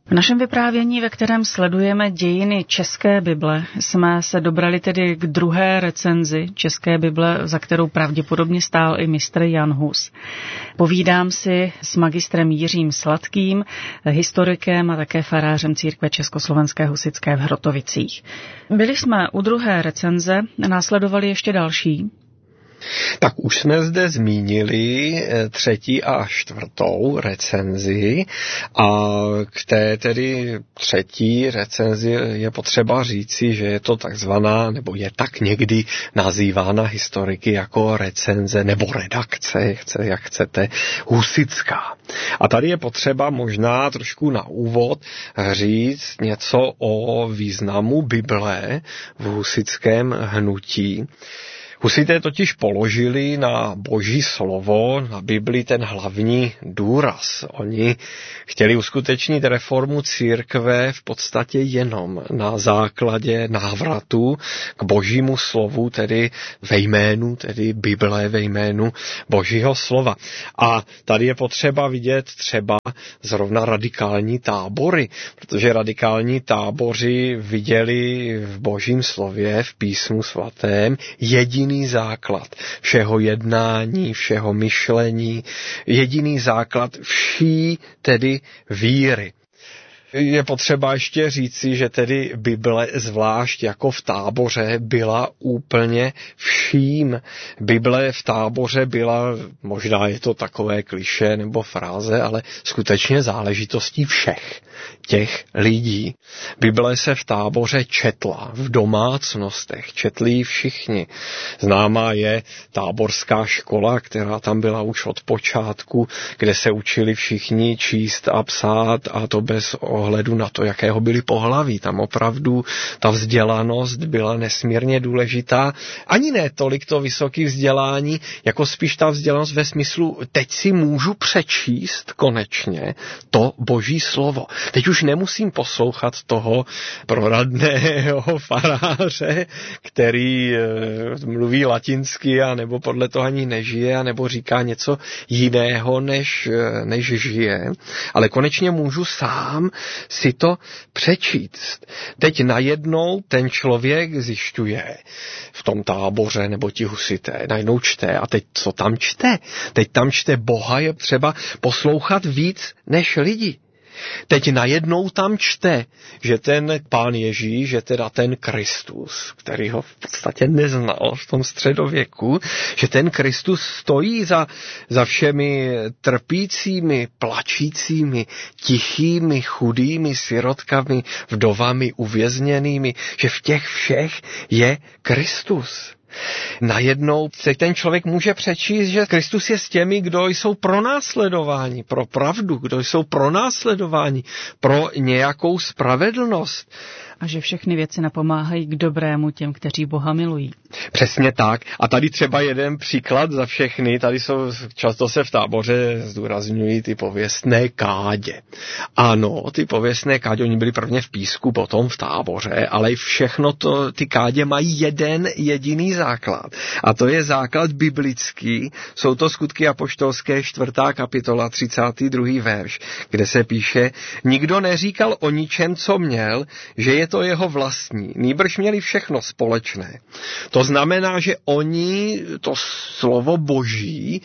V našem vyprávění, ve kterém sledujeme dějiny České Bible, jsme se dobrali tedy k druhé recenzi České Bible, za kterou pravděpodobně stál i mistr Jan Hus. Povídám si s magistrem Jiřím Sladkým, historikem a také farářem církve Československé husitské v Hrotovicích. Byli jsme u druhé recenze, následovali ještě další. Tak už jsme zde zmínili 3. a 4. recenzi a k té tedy 3. recenzi je potřeba říci, že je to takzvaná, nebo je tak někdy nazývána historiky jako recenze nebo redakce, jak chcete, husitská. A tady je potřeba možná trošku na úvod říct něco o významu Bible v husitském hnutí. Husité totiž položili na Boží slovo, na Bibli ten hlavní důraz. Oni chtěli uskutečnit reformu církve v podstatě jenom na základě návratu k Božímu slovu, tedy ve jménu, tedy Bible ve jménu Božího slova. A tady je potřeba vidět třeba zrovna radikální tábory, protože radikální táboři viděli v Božím slově, v písmu svatém, jediný základ všeho jednání, všeho myšlení, jediný základ vší tedy víry. Je potřeba ještě říci, že tedy Bible zvlášť jako v táboře byla úplně vším. Bible v táboře byla, možná je to takové klišé nebo fráze, ale skutečně záležitostí všech těch lidí. Bible se v táboře četla, v domácnostech, četli ji všichni. Známá je táborská škola, která tam byla už od počátku, kde se učili všichni číst a psát, a to bez ohledu na to, jakého byli pohlaví. Tam opravdu ta vzdělanost byla nesmírně důležitá. Ani ne tolik to vysoké vzdělání, jako spíš ta vzdělanost ve smyslu, teď si můžu přečíst konečně to Boží slovo. Teď už nemusím poslouchat toho proradného faráře, který mluví latinsky a nebo podle toho ani nežije, a nebo říká něco jiného, než žije. Ale konečně můžu sám si to přečíst. Teď najednou ten člověk zjišťuje v tom táboře, nebo ti husité, najednou čte, a teď co tam čte? Teď tam čte Boha, je třeba poslouchat víc než lidi. Teď najednou tam čte, že ten Pán Ježíš, že teda ten Kristus, který ho v podstatě neznal v tom středověku, že ten Kristus stojí za všemi trpícími, plačícími, tichými, chudými, sirotkami, vdovami, uvězněnými, že v těch všech je Kristus. Najednou se ten člověk může přečíst, že Kristus je s těmi, kdo jsou pronásledováni pro pravdu, kdo jsou pronásledováni pro nějakou spravedlnost. A že všechny věci napomáhají k dobrému těm, kteří Boha milují. Přesně tak. A tady třeba jeden příklad za všechny. Tady často se v táboře zdůrazňují ty pověstné kádě. Ano, ty pověstné kádě, oni byli prvně v písku, potom v táboře, ale všechno ty kádě mají jeden jediný základ. A to je základ biblický. Jsou to Skutky apoštolské 4. kapitola 32. verš, kde se píše: nikdo neříkal o ničem, co měl, že je to jeho vlastní. Nýbrž měli všechno společné. To znamená, že oni to slovo Boží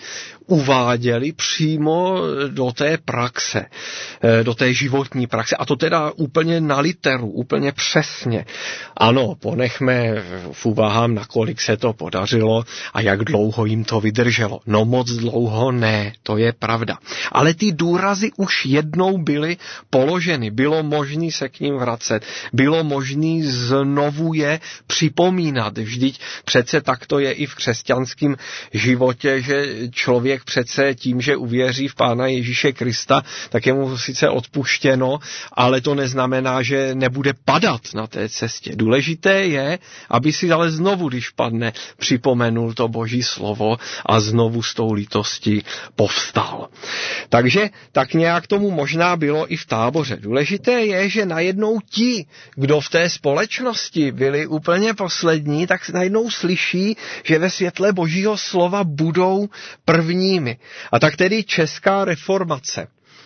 uváděli přímo do té praxe, do té životní praxe. A to teda úplně na literu, úplně přesně. Ano, ponechme v úvahám, nakolik se to podařilo a jak dlouho jim to vydrželo. No moc dlouho ne, to je pravda. Ale ty důrazy už jednou byly položeny. Bylo možné se k ním vracet. Bylo možné znovu je připomínat. Vždyť přece tak to je i v křesťanském životě, že člověk přece tím, že uvěří v Pána Ježíše Krista, tak je mu sice odpuštěno, ale to neznamená, že nebude padat na té cestě. Důležité je, aby si ale znovu, když padne, připomenul to Boží slovo a znovu s tou lítostí povstal. Takže tak nějak tomu možná bylo i v táboře. Důležité je, že najednou ti, kdo v té společnosti byli úplně poslední, tak najednou slyší, že ve světle Božího slova budou prvními. A tak tedy česká reformace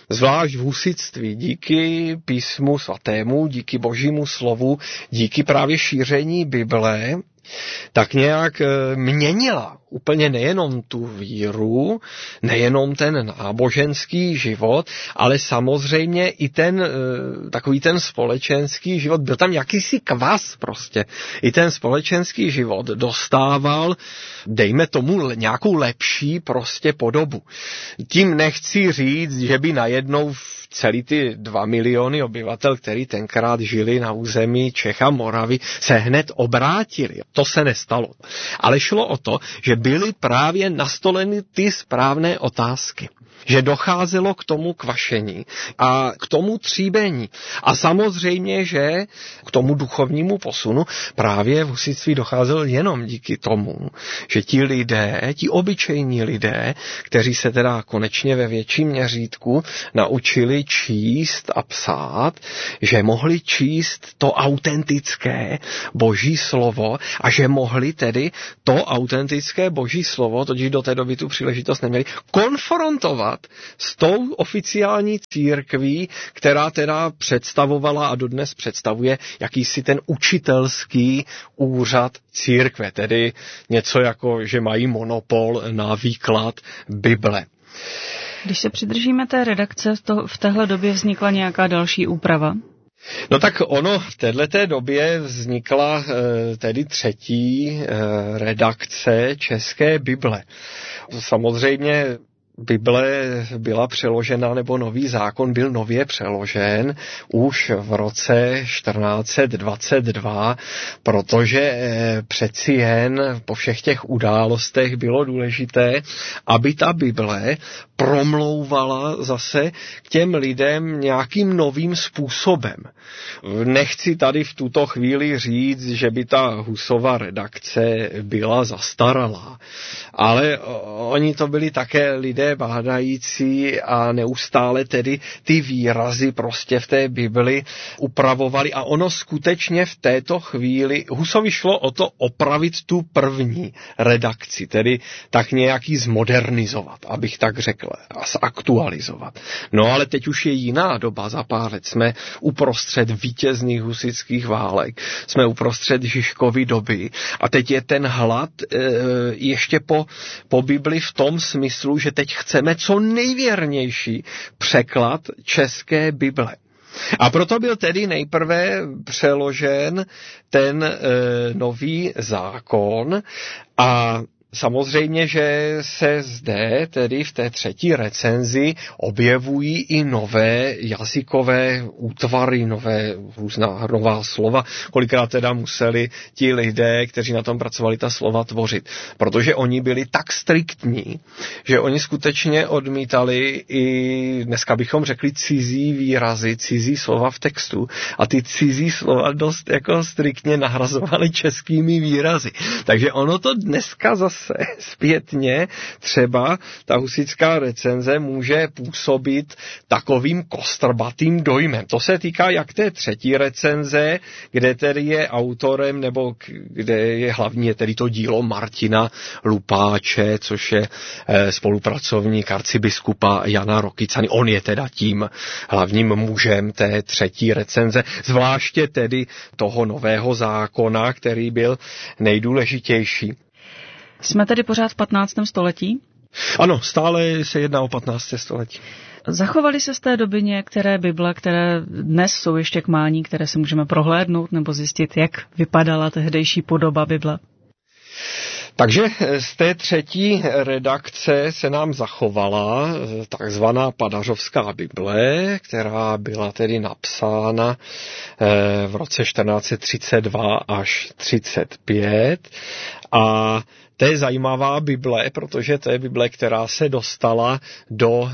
zvlášť v husitství, díky písmu svatému, díky božímu slovu, díky právě šíření Bible, tak nějak měnila úplně nejenom tu víru, nejenom ten náboženský život, ale samozřejmě i ten takový ten společenský život. Byl tam jakýsi kvas prostě. I ten společenský život dostával, dejme tomu, nějakou lepší prostě podobu. Tím nechci říct, že by najednou celý ty 2 miliony obyvatel, který tenkrát žili na území Čech a Moravy, se hned obrátili. To se nestalo. Ale šlo o to, že byly právě nastoleny ty správné otázky. Že docházelo k tomu kvašení a k tomu tříbení. A samozřejmě, že k tomu duchovnímu posunu právě v husitství docházelo jenom díky tomu, že ti lidé, ti obyčejní lidé, kteří se teda konečně ve větším měřítku naučili číst a psát, že mohli číst to autentické boží slovo a že mohli tedy to autentické boží slovo, totiž do té doby tu příležitost neměli, konfrontovat s tou oficiální církví, která teda představovala a dodnes představuje jakýsi ten učitelský úřad církve, tedy něco jako, že mají monopol na výklad Bible. Když se přidržíme té redakce, v téhle době vznikla nějaká další úprava? No tak ono v této době vznikla tedy 3. redakce České Bible. Samozřejmě Bible byla přeložena, nebo nový zákon byl nově přeložen už v roce 1422, protože přeci jen po všech těch událostech bylo důležité, aby ta Bible promlouvala zase k těm lidem nějakým novým způsobem. Nechci tady v tuto chvíli říct, že by ta Husova redakce byla zastaralá, ale oni to byli také lidé bádající a neustále tedy ty výrazy prostě v té Bibli upravovali a ono skutečně v této chvíli Husovi šlo o to opravit tu první redakci, tedy tak nějaký zmodernizovat, abych tak řekl, a zaktualizovat. No ale teď už je jiná doba, za pár let jsme uprostřed vítězných husitských válek, jsme uprostřed Žižkovy doby a teď je ten hlad ještě po Bibli v tom smyslu, že teď chceme co nejvěrnější překlad české Bible. A proto byl tedy nejprve přeložen ten nový zákon a samozřejmě, že se zde, tedy v té 3. recenzi, objevují i nové jazykové útvary, nová slova. Kolikrát teda museli ti lidé, kteří na tom pracovali, ta slova tvořit. Protože oni byli tak striktní, že oni skutečně odmítali i, dneska bychom řekli, cizí výrazy, cizí slova v textu. A ty cizí slova dost jako striktně nahrazovali českými výrazy. Takže ono to dneska zase zpětně třeba ta husitská recenze může působit takovým kostrbatým dojmem. To se týká jak té 3. recenze, kde tedy je autorem, nebo kde je hlavní je tedy to dílo Martina Lupáče, což je spolupracovník arcibiskupa Jana Rokycany. On je teda tím hlavním mužem té 3. recenze, zvláště tedy toho nového zákona, který byl nejdůležitější. Jsme tedy pořád v 15. století? Ano, stále se jedná o 15. století. Zachovaly se z té doby některé Bible, které dnes jsou ještě k mání, které si můžeme prohlédnout nebo zjistit, jak vypadala tehdejší podoba Bible? Takže z té 3. redakce se nám zachovala takzvaná Padařovská Bible, která byla tedy napsána v roce 1432 až 35 a to je zajímavá Bible, protože to je Bible, která se dostala do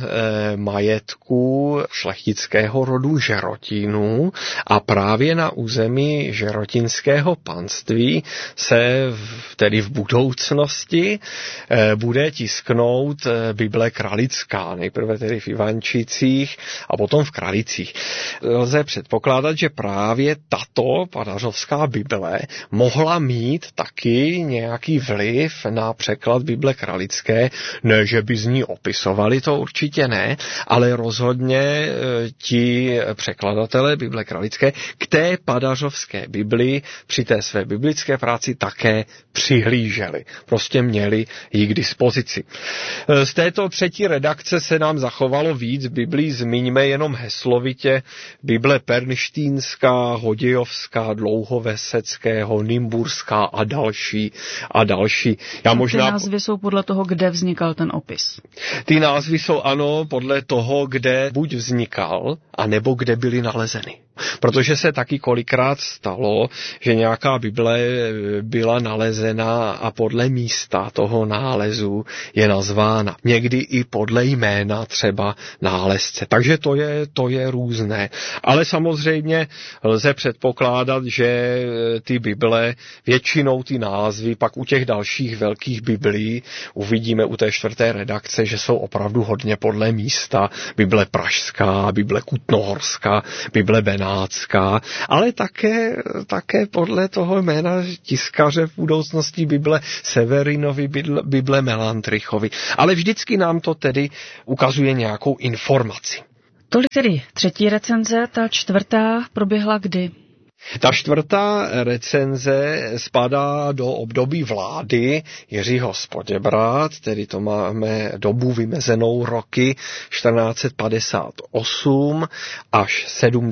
majetku šlechtického rodu Žerotínů a právě na území žerotinského panství se tedy v budoucnosti bude tisknout Bible kralická, nejprve tedy v Ivančicích a potom v Kralicích. Lze předpokládat, že právě tato Padařovská Bible mohla mít taky nějaký vliv na překlad Bible kralické, ne, že by z ní opisovali, to určitě ne, ale rozhodně ti překladatelé Bible kralické k té padařovské Bibli při té své biblické práci také přihlíželi. Prostě měli ji k dispozici. Z této třetí redakce se nám zachovalo víc Biblí, zmiňme jenom heslovitě Bible pernštýnská, hodějovská, dlouhoveseckého, nymburská a další a další. Ty názvy jsou podle toho, kde vznikal ten opis. Ty názvy jsou ano podle toho, kde buď vznikal, anebo kde byly nalezeny. Protože se taky kolikrát stalo, že nějaká Bible byla nalezena a podle místa toho nálezu je nazvána. Někdy i podle jména třeba nálezce. Takže to je různé. Ale samozřejmě lze předpokládat, že ty Bible, většinou ty názvy, pak u těch dalších velkých Biblí, uvidíme u té čtvrté redakce, že jsou opravdu hodně podle místa. Bible pražská, Bible kutnohorská, Bible benátská, ale také podle toho jména tiskaře v budoucnosti Bible Severinovi, Bible Melantrichovi. Ale vždycky nám to tedy ukazuje nějakou informaci. Tolik tedy třetí recenze, ta čtvrtá proběhla kdy? Ta čtvrtá recenze spadá do období vlády Jiřího z Poděbrad, tedy to máme dobu vymezenou roky 1458 až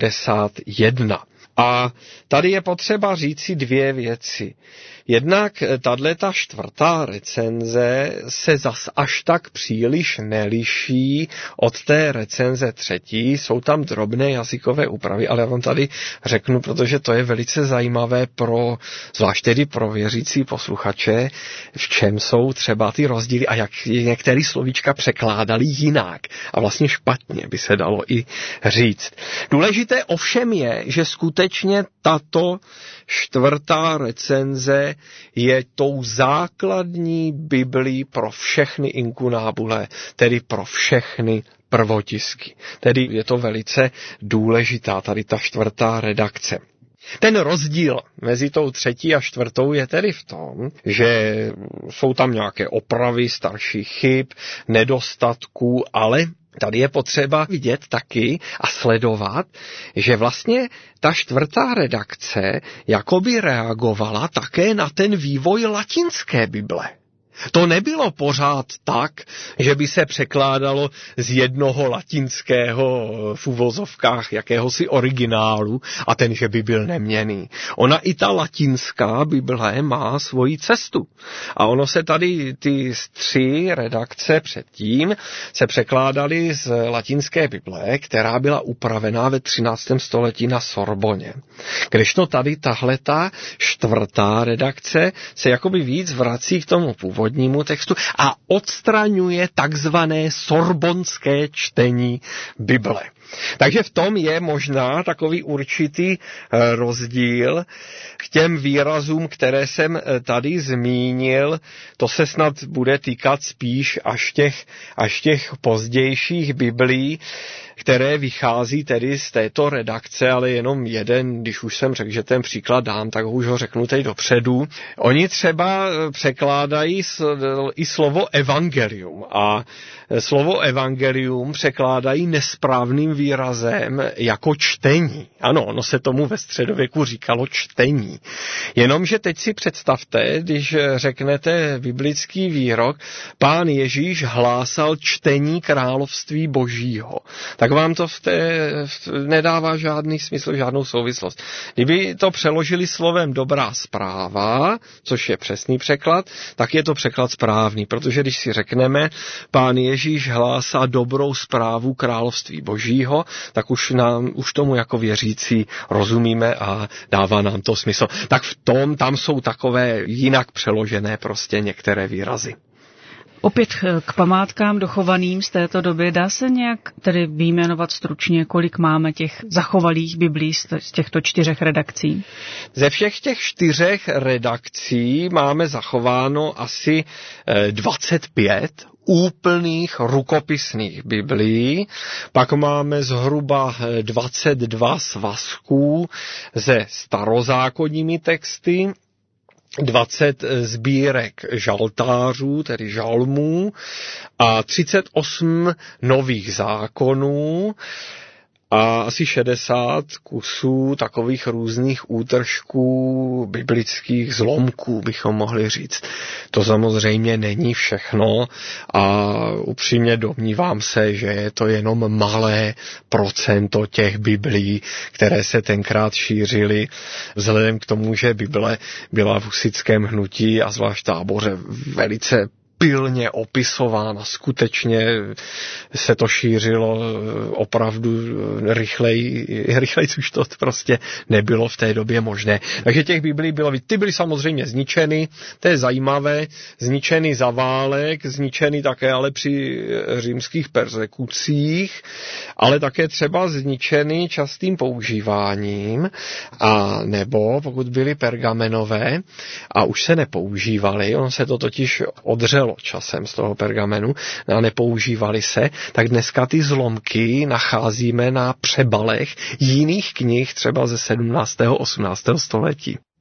71. A tady je potřeba říci dvě věci. Jednak tato čtvrtá recenze se zas až tak příliš neliší od té recenze třetí. Jsou tam drobné jazykové úpravy, ale já vám tady řeknu, protože to je velice zajímavé zvlášť tedy pro věřící posluchače, v čem jsou třeba ty rozdíly a jak některé slovíčka překládali jinak. A vlastně špatně by se dalo i říct. Důležité ovšem je, že skutečně tato čtvrtá recenze je tou základní Biblí pro všechny inkunábule, tedy pro všechny prvotisky. Tedy je to velice důležitá, tady ta čtvrtá redakce. Ten rozdíl mezi tou třetí a čtvrtou je tedy v tom, že jsou tam nějaké opravy, starších chyb, nedostatků, ale tady je potřeba vidět taky a sledovat, že vlastně ta čtvrtá redakce jakoby reagovala také na ten vývoj latinské Bible. To nebylo pořád tak, že by se překládalo z jednoho latinského v uvozovkách jakéhosi originálu a ten, že by byl neměnný. Ona i ta latinská Bible má svoji cestu. A ono se tady ty tři redakce předtím se překládaly z latinské Bible, která byla upravená ve 13. století na Sorboně. Kdežto tady tahleta čtvrtá redakce se jakoby víc vrací k tomu původnímu textu a odstraňuje takzvané sorbonské čtení Bible. Takže v tom je možná takový určitý rozdíl k těm výrazům, které jsem tady zmínil. To se snad bude týkat spíš až těch pozdějších Biblí, které vychází tedy z této redakce, ale jenom jeden, když už jsem řekl, že ten příklad dám, tak už ho řeknu teď dopředu. Oni třeba překládají i slovo evangelium a slovo evangelium překládají nesprávným výrazem jako čtení. Ano, ono se tomu ve středověku říkalo čtení. Jenomže teď si představte, když řeknete biblický výrok, Pán Ježíš hlásal čtení království Božího, tak vám to nedává žádný smysl, žádnou souvislost. Kdyby to přeložili slovem dobrá zpráva, což je přesný překlad, tak je to překlad správný, protože když si řekneme, Pán Ježíš hlásá dobrou zprávu království Božího, tak už tomu jako věřící rozumíme a dává nám to smysl. Tak tam jsou takové jinak přeložené prostě některé výrazy. Opět k památkám dochovaným z této doby dá se nějak tedy vyjmenovat stručně, kolik máme těch zachovalých biblí z těchto 4 redakcí? Ze všech těch 4 redakcí máme zachováno asi 25 úplných rukopisných biblií, pak máme zhruba 22 svazků se starozákonními texty 20 sbírek žaltářů, tedy žalmů, a 38 nových zákonů a asi 60 kusů takových různých útržků biblických zlomků, bychom mohli říct. To samozřejmě není všechno a upřímně domnívám se, že je to jenom malé procento těch biblí, které se tenkrát šířily, vzhledem k tomu, že Bible byla v husitském hnutí a zvlášť Táboře velice pilně opisována, skutečně se to šířilo opravdu rychleji, už to prostě nebylo v té době možné. Takže těch biblí bylo, ty byly samozřejmě zničeny, to je zajímavé, zničeny za válek, zničeny také ale při římských persekucích, ale také třeba zničeny častým používáním, a nebo pokud byly pergamenové a už se nepoužívaly, on se to totiž odřelo časem z toho pergamenu a nepoužívali se, tak dneska ty zlomky nacházíme na přebalech jiných knih třeba ze 17. 18. století.